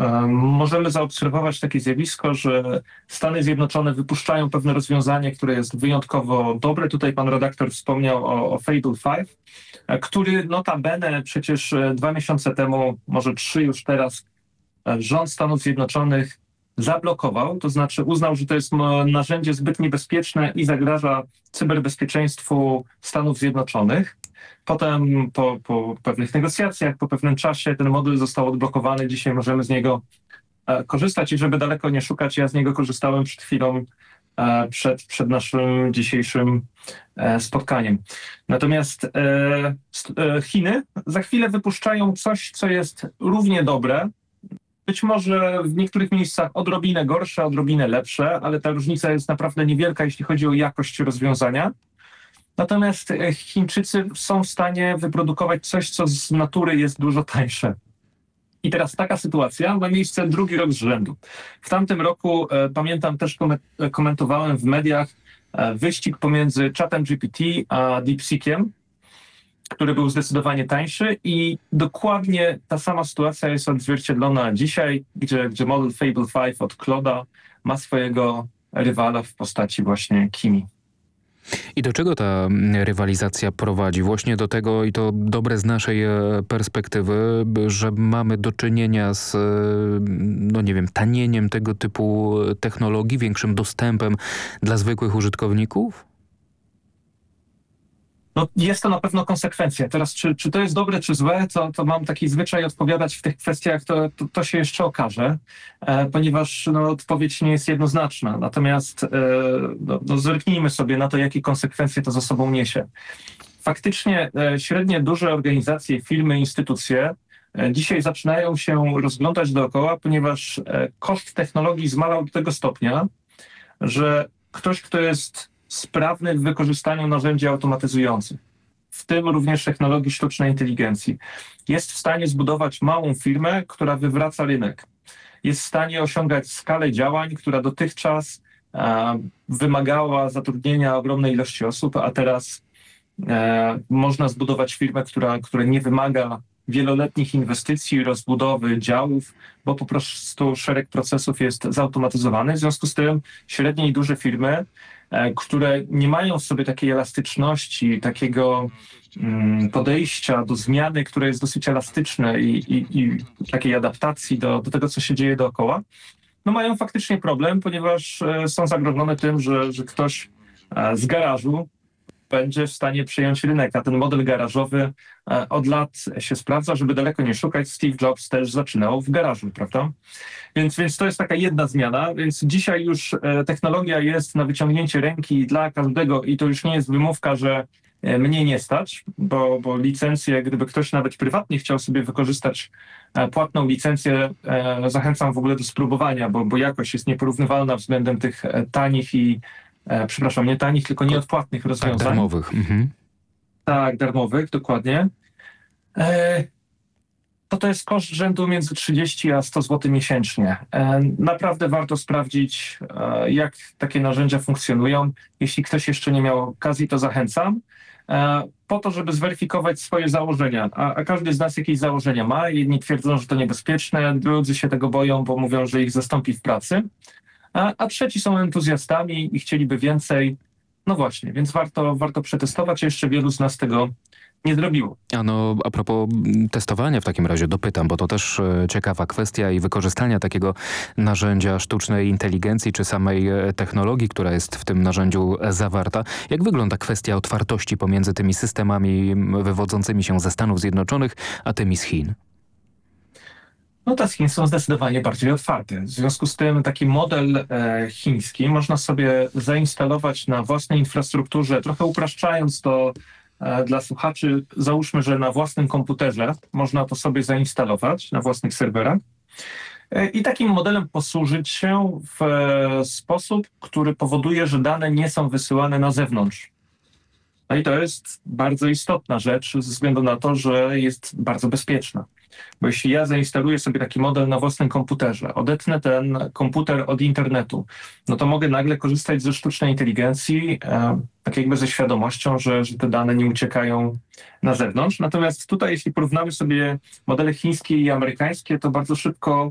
możemy zaobserwować takie zjawisko, że Stany Zjednoczone wypuszczają pewne rozwiązanie, które jest wyjątkowo dobre. Tutaj pan redaktor wspomniał o Fable 5, który notabene przecież 2 miesiące temu, może 3 już teraz, rząd Stanów Zjednoczonych zablokował, to znaczy uznał, że to jest narzędzie zbyt niebezpieczne i zagraża cyberbezpieczeństwu Stanów Zjednoczonych. Potem po pewnych negocjacjach, po pewnym czasie ten model został odblokowany. Dzisiaj możemy z niego korzystać i żeby daleko nie szukać, ja z niego korzystałem przed chwilą, przed naszym dzisiejszym spotkaniem. Natomiast Chiny za chwilę wypuszczają coś, co jest równie dobre, być może w niektórych miejscach odrobinę gorsze, odrobinę lepsze, ale ta różnica jest naprawdę niewielka, jeśli chodzi o jakość rozwiązania. Natomiast Chińczycy są w stanie wyprodukować coś, co z natury jest dużo tańsze. I teraz taka sytuacja ma miejsce drugi rok z rzędu. W tamtym roku, pamiętam, też komentowałem w mediach wyścig pomiędzy ChatGPT a DeepSeekiem, który był zdecydowanie tańszy i dokładnie ta sama sytuacja jest odzwierciedlona dzisiaj, gdzie model Fable 5 od Claude'a ma swojego rywala w postaci właśnie Kimi. I do czego ta rywalizacja prowadzi? Właśnie do tego, i to dobre z naszej perspektywy, że mamy do czynienia z, tanieniem tego typu technologii, większym dostępem dla zwykłych użytkowników? No, jest to na pewno konsekwencja. Teraz, czy to jest dobre, czy złe, to mam taki zwyczaj odpowiadać w tych kwestiach, to się jeszcze okaże, ponieważ odpowiedź nie jest jednoznaczna. Natomiast zerknijmy sobie na to, jakie konsekwencje to za sobą niesie. Faktycznie średnie duże organizacje, firmy, instytucje dzisiaj zaczynają się rozglądać dookoła, ponieważ koszt technologii zmalał do tego stopnia, że ktoś, kto jest sprawny w wykorzystaniu narzędzi automatyzujących, w tym również technologii sztucznej inteligencji, jest w stanie zbudować małą firmę, która wywraca rynek. Jest w stanie osiągać skalę działań, która dotychczas wymagała zatrudnienia ogromnej ilości osób, a teraz można zbudować firmę, która nie wymaga wieloletnich inwestycji, rozbudowy działów, bo po prostu szereg procesów jest zautomatyzowany. W związku z tym średnie i duże firmy, które nie mają w sobie takiej elastyczności, takiego podejścia do zmiany, które jest dosyć elastyczne i takiej adaptacji do tego, co się dzieje dookoła, mają faktycznie problem, ponieważ są zagrożone tym, że ktoś z garażu będzie w stanie przejąć rynek, a ten model garażowy od lat się sprawdza, żeby daleko nie szukać. Steve Jobs też zaczynał w garażu, prawda? Więc to jest taka jedna zmiana, więc dzisiaj już technologia jest na wyciągnięcie ręki dla każdego i to już nie jest wymówka, że mnie nie stać, bo licencje, gdyby ktoś nawet prywatnie chciał sobie wykorzystać płatną licencję, zachęcam w ogóle do spróbowania, bo jakość jest nieporównywalna względem tych tanich i nie tanich, tylko nieodpłatnych rozwiązań. Tak, darmowych. Mhm. Tak, darmowych, dokładnie. To jest koszt rzędu między 30 a 100 zł miesięcznie. Naprawdę warto sprawdzić, jak takie narzędzia funkcjonują. Jeśli ktoś jeszcze nie miał okazji, to zachęcam. Po to, żeby zweryfikować swoje założenia. A każdy z nas jakieś założenia ma. Jedni twierdzą, że to niebezpieczne, drudzy się tego boją, bo mówią, że ich zastąpi w pracy. A trzeci są entuzjastami i chcieliby więcej. No właśnie, więc warto przetestować. Jeszcze wielu z nas tego nie zrobiło. A propos testowania w takim razie dopytam, bo to też ciekawa kwestia i wykorzystania takiego narzędzia sztucznej inteligencji czy samej technologii, która jest w tym narzędziu zawarta. Jak wygląda kwestia otwartości pomiędzy tymi systemami wywodzącymi się ze Stanów Zjednoczonych, a tymi z Chin? Te z Chin są zdecydowanie bardziej otwarte. W związku z tym taki model chiński można sobie zainstalować na własnej infrastrukturze, trochę upraszczając to dla słuchaczy, załóżmy, że na własnym komputerze można to sobie zainstalować, na własnych serwerach i takim modelem posłużyć się w sposób, który powoduje, że dane nie są wysyłane na zewnątrz. No i to jest bardzo istotna rzecz ze względu na to, że jest bardzo bezpieczna. Bo jeśli ja zainstaluję sobie taki model na własnym komputerze, odetnę ten komputer od internetu, to mogę nagle korzystać ze sztucznej inteligencji, tak jakby ze świadomością, że te dane nie uciekają na zewnątrz. Natomiast tutaj, jeśli porównamy sobie modele chińskie i amerykańskie, to bardzo szybko